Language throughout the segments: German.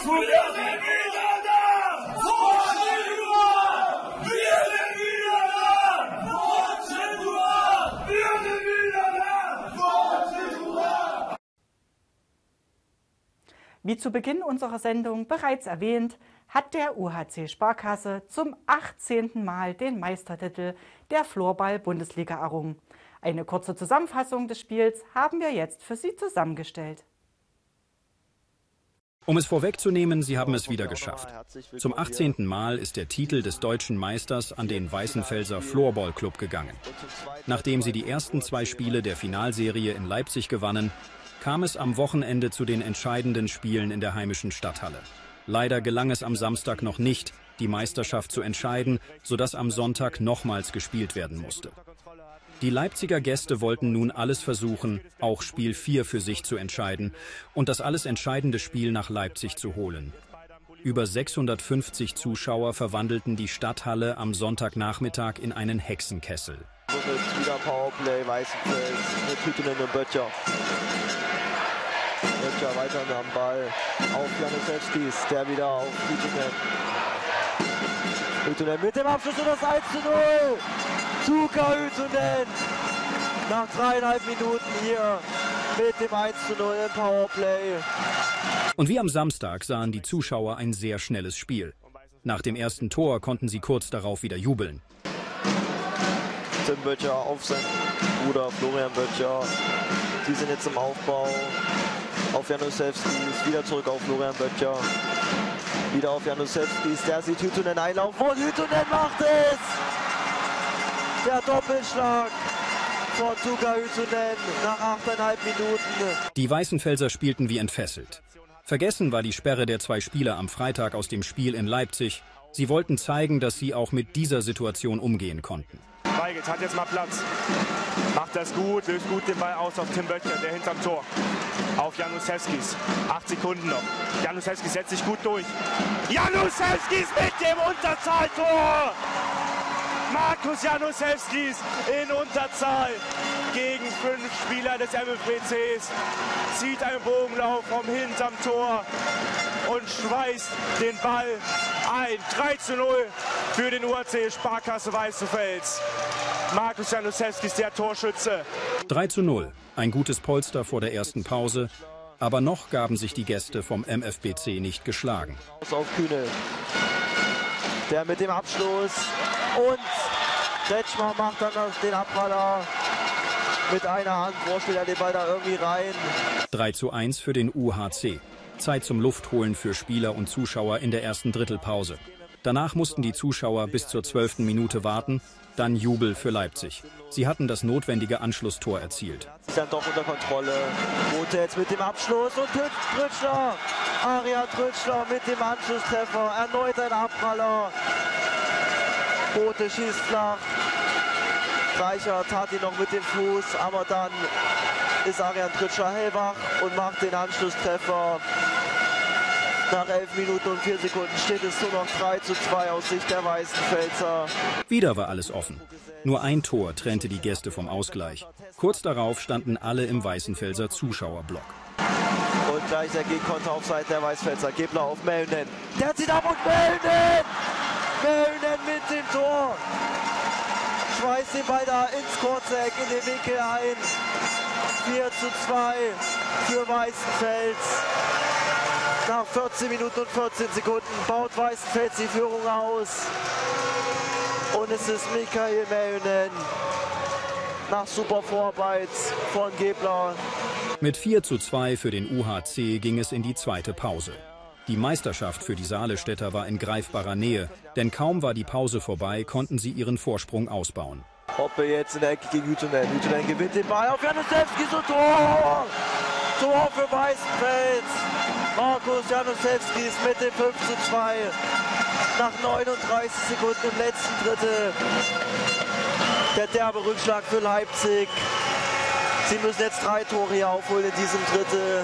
Wie zu Beginn unserer Sendung bereits erwähnt, hat der UHC Sparkasse zum 18. Mal den Meistertitel der Floorball-Bundesliga errungen. Eine kurze Zusammenfassung des Spiels haben wir jetzt für Sie zusammengestellt. Um es vorwegzunehmen, Sie haben es wieder geschafft. Zum 18. Mal ist der Titel des deutschen Meisters an den Weißenfelser Floorball Club gegangen. Nachdem sie die ersten 2 Spiele der Finalserie in Leipzig gewannen, kam es am Wochenende zu den entscheidenden Spielen in der heimischen Stadthalle. Leider gelang es am Samstag noch nicht, die Meisterschaft zu entscheiden, sodass am Sonntag nochmals gespielt werden musste. Die Leipziger Gäste wollten nun alles versuchen, auch Spiel 4 für sich zu entscheiden und das alles entscheidende Spiel nach Leipzig zu holen. Über 650 Zuschauer verwandelten die Stadthalle am Sonntagnachmittag in einen Hexenkessel. Wieder Powerplay, Weißenfels mit Hüttenen und Böttcher. Böttcher weiter am Ball auf Januszewskis, der wieder auf Hüttenen. Hüttenen mit dem Abschluss und das 1:0. Zuka Hüttenen nach 3,5 Minuten hier mit dem 1:0 im Powerplay. Und wie am Samstag sahen die Zuschauer ein sehr schnelles Spiel. Nach dem ersten Tor konnten sie kurz darauf wieder jubeln. Tim Böttcher auf seinen Bruder Florian Böttcher. Die sind jetzt im Aufbau auf Januszewskis, wieder zurück auf Florian Böttcher. Wieder auf Januszewskis, der sieht Hüttenen einlaufen und Hüttenen macht es! Der Doppelschlag von Zuka Hüttenen nach 8,5 Minuten. Die Weißenfelser spielten wie entfesselt. Vergessen war die Sperre der 2 Spieler am Freitag aus dem Spiel in Leipzig. Sie wollten zeigen, dass sie auch mit dieser Situation umgehen konnten. Weigelt hat jetzt mal Platz. Macht das gut, löst gut den Ball aus auf Tim Böttcher, der hinterm Tor. Auf Januszewskis. 8 Sekunden noch. Januszewskis setzt sich gut durch. Januszewskis mit dem Unterzahltor! Markus Januszewskis in Unterzahl gegen 5 Spieler des MFBCs. Zieht einen Bogenlauf vom hinterm Tor und schweißt den Ball ein. 3:0 für den UHC Sparkasse Weißenfels. Markus Januszewskis, der Torschütze. 3:0, ein gutes Polster vor der ersten Pause. Aber noch gaben sich die Gäste vom MFBC nicht geschlagen. Auf Kühne, der mit dem Abschluss und Kretschmer macht dann den Abpraller mit einer Hand. Vorspielt er den Ball da irgendwie rein. 3:1 für den UHC. Zeit zum Luftholen für Spieler und Zuschauer in der ersten Drittelpause. Danach mussten die Zuschauer bis zur 12. Minute warten, dann Jubel für Leipzig. Sie hatten das notwendige Anschlusstor erzielt. Ist dann doch unter Kontrolle. Rote jetzt mit dem Abschluss und Trütschler. Arian Trütschler mit dem Anschlusstreffer. Erneut ein Abpraller. Rote schießt flach. Reichert hat ihn noch mit dem Fuß, aber dann ist Arian Trütschler hellwach und macht den Anschlusstreffer. Nach 11 Minuten und 4 Sekunden steht es nur noch 3:2 aus Sicht der Weißenfelser. Wieder war alles offen. Nur ein Tor trennte die Gäste vom Ausgleich. Kurz darauf standen alle im Weißenfelser Zuschauerblock. Und gleich der Gegenkonter auf Seite der Weißenfelser. Gebler auf Mellnen. Der zieht ab und Mellnen! Mellnen mit dem Tor. Schweißt den Ball da ins kurze Eck in den Winkel ein. 4:2 für Weißenfels. Nach 14 Minuten und 14 Sekunden baut Weißenfels die Führung aus. Und es ist Michael Mellnen nach super Vorarbeit von Gebler. Mit 4:2 für den UHC ging es in die zweite Pause. Die Meisterschaft für die Saalestetter war in greifbarer Nähe, denn kaum war die Pause vorbei, konnten sie ihren Vorsprung ausbauen. Hoppe jetzt in der Ecke gegen Hüttenen. Hüttenen gewinnt den Ball auf Januszewskis und Tor! Tor für Weißenfels. Markus Januszewskis mit dem 5:2 nach 39 Sekunden im letzten Drittel. Der derbe Rückschlag für Leipzig. Sie müssen jetzt 3 Tore hier aufholen in diesem Drittel.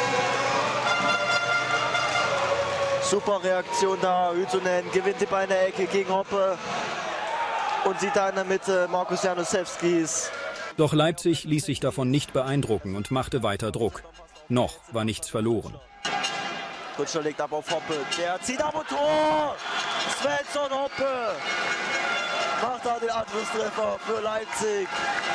Super Reaktion da. Hüttenen gewinnt die Ball in der Ecke gegen Hoppe. Und sieht da in der Mitte Markus Januszewskis. Doch Leipzig ließ sich davon nicht beeindrucken und machte weiter Druck. Noch war nichts verloren. Kutscher legt ab auf Hoppe. Der zieht ab und Tor! Svensson Hoppe macht da den Anschlusstreffer für Leipzig.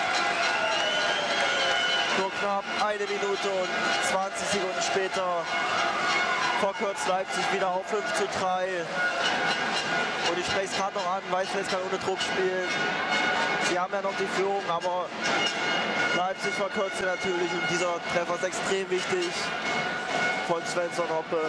Nur knapp 1 Minute und 20 Sekunden später verkürzt Leipzig wieder auf 5:3. Und ich spreche es gerade noch an, Weißenfels kann ohne Druck spielen. Sie haben ja noch die Führung, aber Leipzig verkürzt natürlich und dieser Treffer ist extrem wichtig von Svensson Hoppe.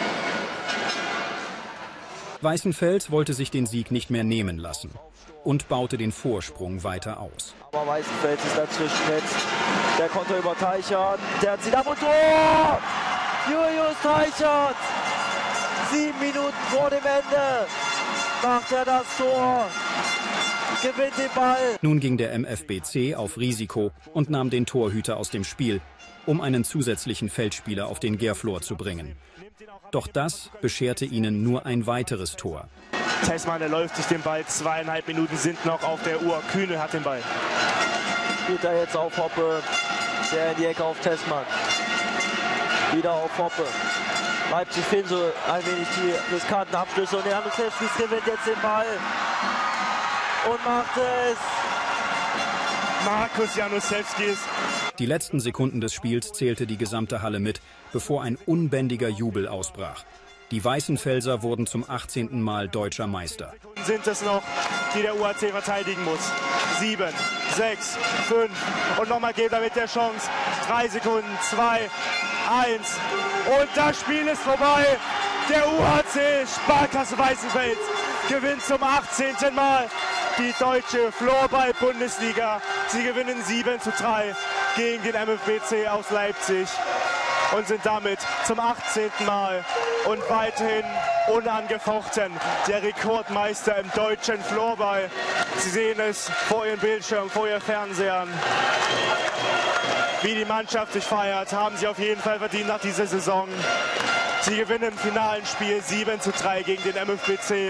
Weißenfels wollte sich den Sieg nicht mehr nehmen lassen und baute den Vorsprung weiter aus. Aber Weißenfels ist dazwischen jetzt. Der Konter über Teichert. Der zieht ab und Tor! Julius Teichert! 7 Minuten vor dem Ende macht er das Tor. Gewinnt den Ball. Nun ging der MFBC auf Risiko und nahm den Torhüter aus dem Spiel, um einen zusätzlichen Feldspieler auf den Gärflor zu bringen. Doch das bescherte ihnen nur ein weiteres Tor. Tessmann, der läuft sich den Ball. 2,5 Minuten sind noch auf der Uhr. Kühne hat den Ball. Spielt er jetzt auf Hoppe. Der in die Ecke auf Tessmann. Wieder auf Hoppe. Leipzig findet so ein wenig die riskanten Abschlüsse. Und Janusewski gewinnt jetzt den Ball. Und macht es. Markus Janusewski. Die letzten Sekunden des Spiels zählte die gesamte Halle mit, bevor ein unbändiger Jubel ausbrach. Die Weißenfelser wurden zum 18. Mal deutscher Meister. Sind es noch, die der UHC verteidigen muss. 7, 6, 5 und nochmal Gebler mit der Chance. 3 Sekunden, 2, 1 und das Spiel ist vorbei. Der UHC Sparkasse Weißenfels gewinnt zum 18. Mal die deutsche Floorball-Bundesliga. Sie gewinnen 7:3 gegen den MFBC aus Leipzig und sind damit zum 18. Mal und weiterhin unangefochten der Rekordmeister im deutschen Floorball. Sie sehen es vor Ihrem Bildschirm, vor Ihren Fernsehern. Wie die Mannschaft sich feiert, haben sie auf jeden Fall verdient nach dieser Saison. Sie gewinnen im finalen Spiel 7:3 gegen den MFBC.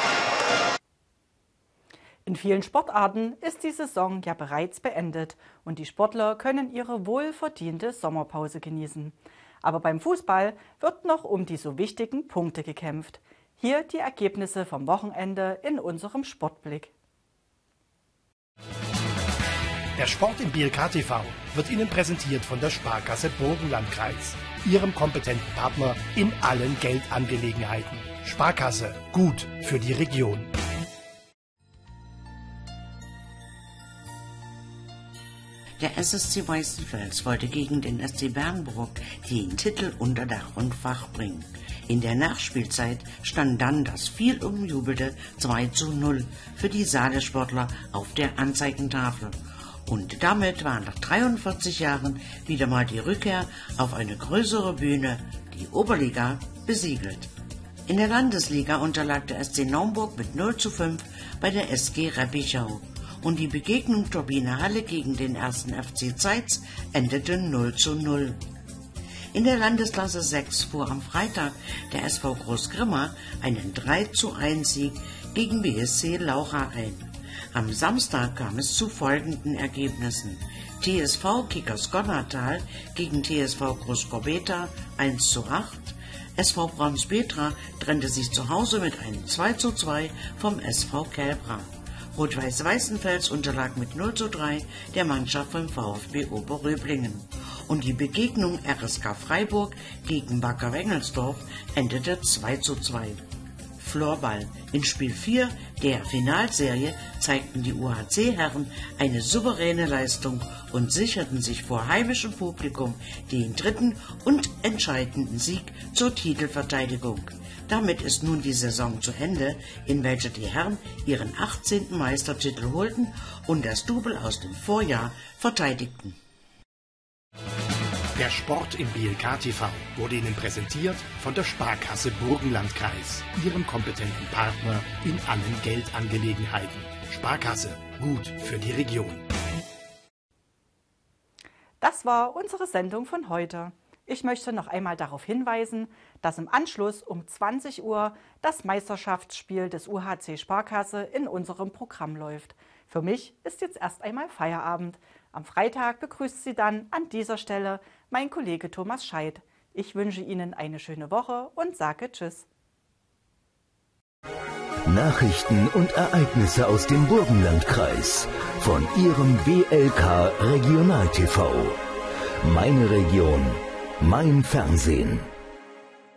In vielen Sportarten ist die Saison ja bereits beendet und die Sportler können ihre wohlverdiente Sommerpause genießen. Aber beim Fußball wird noch um die so wichtigen Punkte gekämpft. Hier die Ergebnisse vom Wochenende in unserem Sportblick. Der Sport im BLK TV wird Ihnen präsentiert von der Sparkasse Burgenlandkreis, Ihrem kompetenten Partner in allen Geldangelegenheiten. Sparkasse, gut für die Region. Der SSC Weißenfels wollte gegen den SC Bernburg den Titel unter Dach und Fach bringen. In der Nachspielzeit stand dann das viel umjubelte 2:0 für die Saale-Sportler auf der Anzeigentafel. Und damit war nach 43 Jahren wieder mal die Rückkehr auf eine größere Bühne, die Oberliga, besiegelt. In der Landesliga unterlag der SC Naumburg mit 0:5 bei der SG Reppichau. Und die Begegnung Turbine Halle gegen den 1. FC Zeitz endete 0:0. In der Landesklasse 6 fuhr am Freitag der SV Großgrimma einen 3:1 Sieg gegen BSC Laucha ein. Am Samstag kam es zu folgenden Ergebnissen: TSV Kickers Gonnertal gegen TSV Großkorbeta 1:8, SV Braunspetra trennte sich zu Hause mit einem 2:2 vom SV Kelbra. Rot-Weiß Weißenfels unterlag mit 0:3 der Mannschaft vom VfB Oberröblingen. Und die Begegnung RSK Freiburg gegen Wacker Wengelsdorf endete 2:2. Floorball. In Spiel 4 der Finalserie zeigten die UHC-Herren eine souveräne Leistung und sicherten sich vor heimischem Publikum den dritten und entscheidenden Sieg zur Titelverteidigung. Damit ist nun die Saison zu Ende, in welcher die Herren ihren 18. Meistertitel holten und das Double aus dem Vorjahr verteidigten. Der Sport im BLK TV wurde Ihnen präsentiert von der Sparkasse Burgenlandkreis, Ihrem kompetenten Partner in allen Geldangelegenheiten. Sparkasse, gut für die Region. Das war unsere Sendung von heute. Ich möchte noch einmal darauf hinweisen, dass im Anschluss um 20 Uhr das Meisterschaftsspiel des UHC Sparkasse in unserem Programm läuft. Für mich ist jetzt erst einmal Feierabend. Am Freitag begrüßt Sie dann an dieser Stelle mein Kollege Thomas Scheidt. Ich wünsche Ihnen eine schöne Woche und sage Tschüss. Nachrichten und Ereignisse aus dem Burgenlandkreis von Ihrem WLK Regional TV. Meine Region, mein Fernsehen.